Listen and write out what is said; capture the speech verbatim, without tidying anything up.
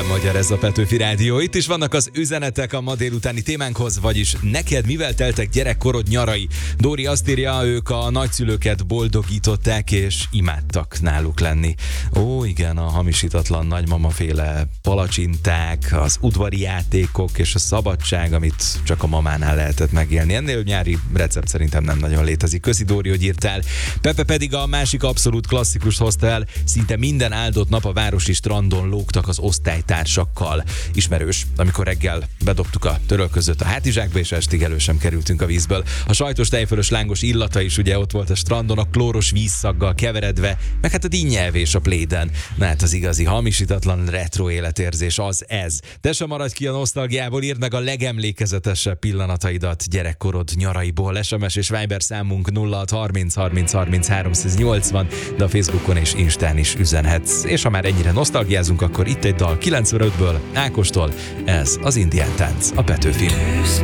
minden magyar, ez a Petőfi Rádió. Itt is vannak az üzenetek a ma délutáni témánkhoz, vagyis neked mivel teltek gyerekkorod nyarai? Dóri azt írja, ők a nagyszülőket boldogították és imádtak náluk lenni. Ó, igen, a hamisítatlan nagymamaféle palacsinták, az udvari játékok és a szabadság, amit csak a mamánál lehetett megélni. Ennél nyári recept szerintem nem nagyon létezik. Köszi, Dóri, hogy írtál. Pepe pedig a másik abszolút klasszikust hozta el. Szinte minden áldott nap a városi strandon lógtak az osztálytársakkal. Ismerős, amikor reggel bedobtuk a törölközőt a hátizsákba, és estig elő sem kerültünk a vízből. A sajtos tejfölös lángos illata is ugye ott volt a strandon, a klóros vízszaggal keveredve, meg hát a dinnyelvés a pléden. Na hát az igazi hamisítatlan retro életérzés az ez. De sem maradj ki a nosztalgiából, írd meg a legemlékezetesebb pillanataidat gyerekkorod nyaraiból. es em es és Viber számunk nulla hat harminc harminc harminc háromszáznyolcvan, de a Facebookon és Instán is üzenhetsz. És ha már ennyire nosztalgiázunk, akkor itt egy dal kilencvenötből, Ákostól, ez az Indián tánc, a Petőfi.